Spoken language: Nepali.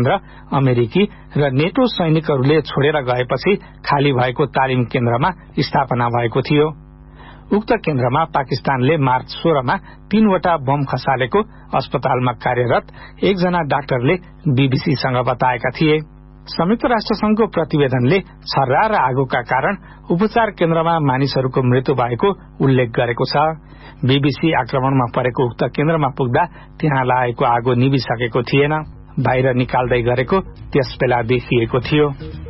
केन्द्र अमेरिकी र नेटो सैनिकहरूले छोडेर गएपछि खाली भएको तालिम केन्द्रमा स्थापना भएको थियो। उक्त केन्द्रमा पाकिस्तानले मार्च 16 मा 3वटा बम खसालेको अस्पतालमा कार्यरत एकजना डाक्टरले बीबीसीसँग बताएका थिए। संयुक्त राष्ट्र संघको प्रतिवेदनले छर्रा र आगोका कारण उपचार केन्द्रमा मानिसहरूको मृत्यु भएको उल्लेख गरेको छ। बीबीसी आक्रमणमा परेको उक्त केन्द्रमा पुग्दा त्यहाँ लागेको आगो निभिसकेको थिएन, बाहिर निकाल्दै गरेको त्यसबेला देखिएको थियो।